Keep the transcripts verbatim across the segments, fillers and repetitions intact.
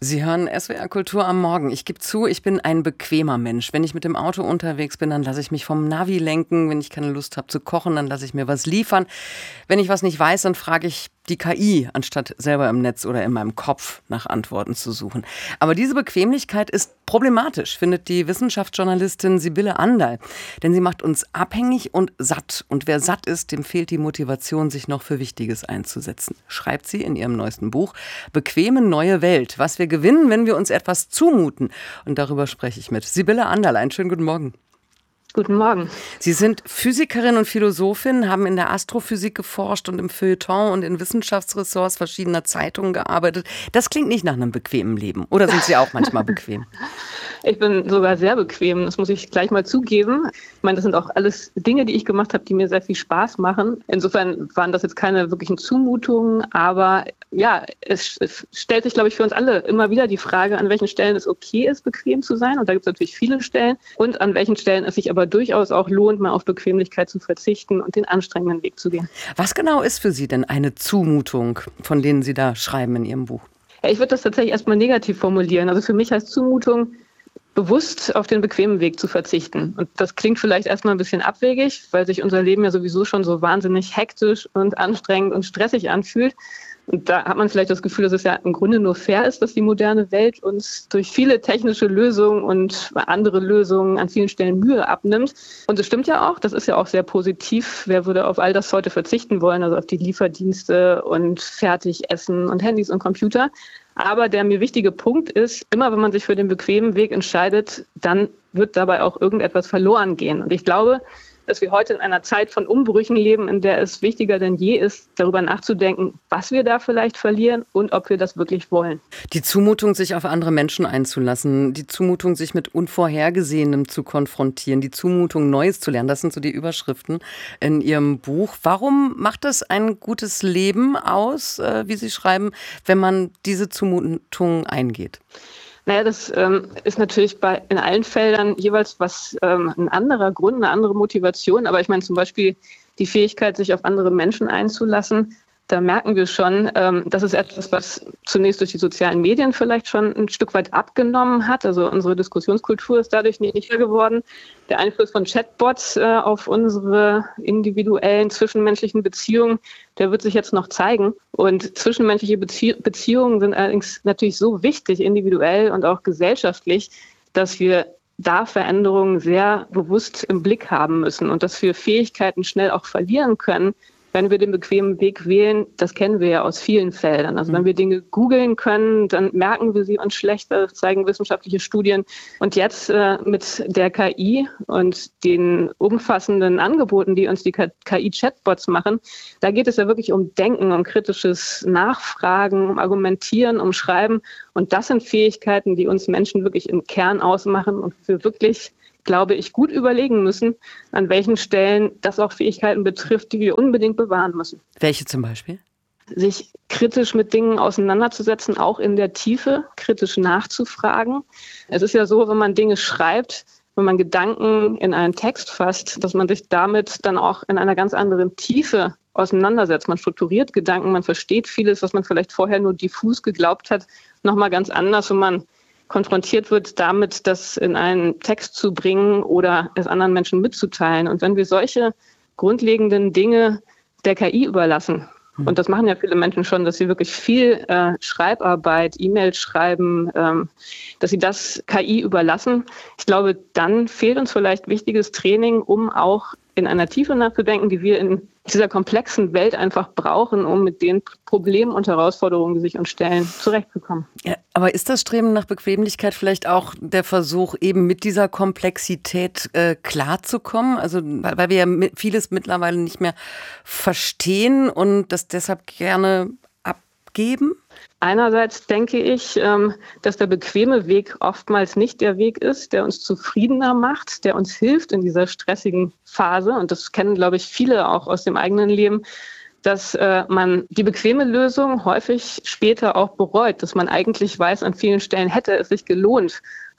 Sie hören S W R Kultur am Morgen. Ich gebe zu, ich bin ein bequemer Mensch. Wenn ich mit dem Auto unterwegs bin, dann lasse ich mich vom Navi lenken. Wenn ich keine Lust habe zu kochen, dann lasse ich mir was liefern. Wenn ich was nicht weiß, dann frage ich die K I, anstatt selber im Netz oder in meinem Kopf nach Antworten zu suchen. Aber diese Bequemlichkeit ist problematisch, findet die Wissenschaftsjournalistin Sibylle Anderl. Denn sie macht uns abhängig und satt. Und wer satt ist, dem fehlt die Motivation, sich noch für Wichtiges einzusetzen. Schreibt sie in ihrem neuesten Buch Bequeme neue Welt, was wir gewinnen, wenn wir uns etwas zumuten. Und darüber spreche ich mit Sibylle Anderl. Einen schönen guten Morgen. Guten Morgen. Sie sind Physikerin und Philosophin, haben in der Astrophysik geforscht und im Feuilleton und in Wissenschaftsressorts verschiedener Zeitungen gearbeitet. Das klingt nicht nach einem bequemen Leben. Oder sind Sie auch manchmal bequem? Ich bin sogar sehr bequem, das muss ich gleich mal zugeben. Ich meine, das sind auch alles Dinge, die ich gemacht habe, die mir sehr viel Spaß machen. Insofern waren das jetzt keine wirklichen Zumutungen, aber ja, es, es stellt sich, glaube ich, für uns alle immer wieder die Frage, an welchen Stellen es okay ist, bequem zu sein. Und da gibt es natürlich viele Stellen. Und an welchen Stellen es sich aber durchaus auch lohnt, mal auf Bequemlichkeit zu verzichten und den anstrengenden Weg zu gehen. Was genau ist für Sie denn eine Zumutung, von denen Sie da schreiben in Ihrem Buch? Ja, ich würde das tatsächlich erstmal negativ formulieren. Also für mich heißt Zumutung, bewusst auf den bequemen Weg zu verzichten. Und das klingt vielleicht erstmal ein bisschen abwegig, weil sich unser Leben ja sowieso schon so wahnsinnig hektisch und anstrengend und stressig anfühlt. Und da hat man vielleicht das Gefühl, dass es ja im Grunde nur fair ist, dass die moderne Welt uns durch viele technische Lösungen und andere Lösungen an vielen Stellen Mühe abnimmt. Und das stimmt ja auch, das ist ja auch sehr positiv. Wer würde auf all das heute verzichten wollen, also auf die Lieferdienste und Fertigessen und Handys und Computer? Aber der mir wichtige Punkt ist, immer wenn man sich für den bequemen Weg entscheidet, dann wird dabei auch irgendetwas verloren gehen. Und ich glaube, dass wir heute in einer Zeit von Umbrüchen leben, in der es wichtiger denn je ist, darüber nachzudenken, was wir da vielleicht verlieren und ob wir das wirklich wollen. Die Zumutung, sich auf andere Menschen einzulassen, die Zumutung, sich mit Unvorhergesehenem zu konfrontieren, die Zumutung, Neues zu lernen, das sind so die Überschriften in Ihrem Buch. Warum macht es ein gutes Leben aus, wie Sie schreiben, wenn man diese Zumutung eingeht? Naja, das ähm, ist natürlich bei in allen Feldern jeweils was ähm, ein anderer Grund, eine andere Motivation. Aber ich meine zum Beispiel die Fähigkeit, sich auf andere Menschen einzulassen. Da merken wir schon, ähm, das ist etwas, was zunächst durch die sozialen Medien vielleicht schon ein Stück weit abgenommen hat. Also unsere Diskussionskultur ist dadurch nicht mehr geworden. Der Einfluss von Chatbots äh, auf unsere individuellen zwischenmenschlichen Beziehungen, der wird sich jetzt noch zeigen. Und zwischenmenschliche Bezie- Beziehungen sind allerdings natürlich so wichtig, individuell und auch gesellschaftlich, dass wir da Veränderungen sehr bewusst im Blick haben müssen und dass wir Fähigkeiten schnell auch verlieren können, wenn wir den bequemen Weg wählen. Das kennen wir ja aus vielen Feldern. Also wenn wir Dinge googeln können, dann merken wir sie uns schlechter, das zeigen wissenschaftliche Studien. Und jetzt äh, mit der K I und den umfassenden Angeboten, die uns die K I-Chatbots machen, da geht es ja wirklich um Denken, um kritisches Nachfragen, um Argumentieren, um Schreiben. Und das sind Fähigkeiten, die uns Menschen wirklich im Kern ausmachen und wir wirklich, glaube ich, gut überlegen müssen, an welchen Stellen das auch Fähigkeiten betrifft, die wir unbedingt bewahren müssen. Welche zum Beispiel? Sich kritisch mit Dingen auseinanderzusetzen, auch in der Tiefe, kritisch nachzufragen. Es ist ja so, wenn man Dinge schreibt, wenn man Gedanken in einen Text fasst, dass man sich damit dann auch in einer ganz anderen Tiefe auseinandersetzt. Man strukturiert Gedanken, man versteht vieles, was man vielleicht vorher nur diffus geglaubt hat, nochmal ganz anders, wenn man konfrontiert wird damit, das in einen Text zu bringen oder es anderen Menschen mitzuteilen. Und wenn wir solche grundlegenden Dinge der K I überlassen, und das machen ja viele Menschen schon, dass sie wirklich viel äh, Schreibarbeit, E-Mails schreiben, ähm, dass sie das K I überlassen, ich glaube, dann fehlt uns vielleicht wichtiges Training, um auch in einer Tiefe nachzudenken, die wir in dieser komplexen Welt einfach brauchen, um mit den Problemen und Herausforderungen, die sich uns stellen, zurechtzukommen. Ja, aber ist das Streben nach Bequemlichkeit vielleicht auch der Versuch, eben mit dieser Komplexität äh, klarzukommen? Also weil, weil wir ja mit, vieles mittlerweile nicht mehr verstehen und das deshalb gerne abgeben? Einerseits denke ich, dass der bequeme Weg oftmals nicht der Weg ist, der uns zufriedener macht, der uns hilft in dieser stressigen Phase. Und das kennen, glaube ich, viele auch aus dem eigenen Leben, dass man die bequeme Lösung häufig später auch bereut, dass man eigentlich weiß, an vielen Stellen hätte es sich gelohnt,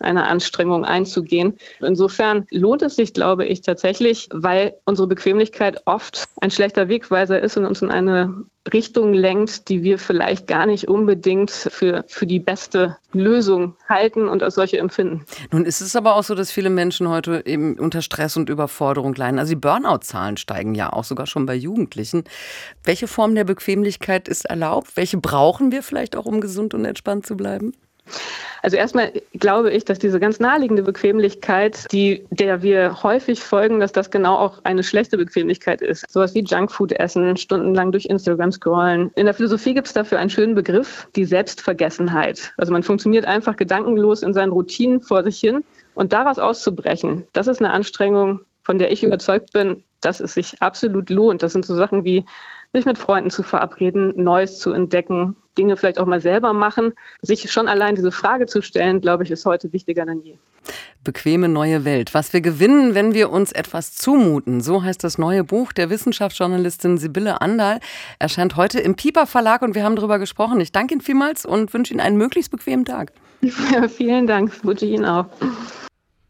einer Anstrengung einzugehen. Insofern lohnt es sich, glaube ich, tatsächlich, weil unsere Bequemlichkeit oft ein schlechter Wegweiser ist und uns in eine Richtung lenkt, die wir vielleicht gar nicht unbedingt für, für die beste Lösung halten und als solche empfinden. Nun ist es aber auch so, dass viele Menschen heute eben unter Stress und Überforderung leiden. Also die Burnout-Zahlen steigen ja auch sogar schon bei Jugendlichen. Welche Form der Bequemlichkeit ist erlaubt? Welche brauchen wir vielleicht auch, um gesund und entspannt zu bleiben? Also erstmal glaube ich, dass diese ganz naheliegende Bequemlichkeit, die, der wir häufig folgen, dass das genau auch eine schlechte Bequemlichkeit ist. Sowas wie Junkfood essen, stundenlang durch Instagram scrollen. In der Philosophie gibt es dafür einen schönen Begriff, die Selbstvergessenheit. Also man funktioniert einfach gedankenlos in seinen Routinen vor sich hin und daraus auszubrechen, das ist eine Anstrengung, von der ich überzeugt bin, dass es sich absolut lohnt. Das sind so Sachen wie sich mit Freunden zu verabreden, Neues zu entdecken, Dinge vielleicht auch mal selber machen. Sich schon allein diese Frage zu stellen, glaube ich, ist heute wichtiger denn je. Bequeme neue Welt. Was wir gewinnen, wenn wir uns etwas zumuten. So heißt das neue Buch der Wissenschaftsjournalistin Sibylle Anderl. Erscheint heute im Piper Verlag und wir haben darüber gesprochen. Ich danke Ihnen vielmals und wünsche Ihnen einen möglichst bequemen Tag. Ja, vielen Dank. Wünsche ich Ihnen auch.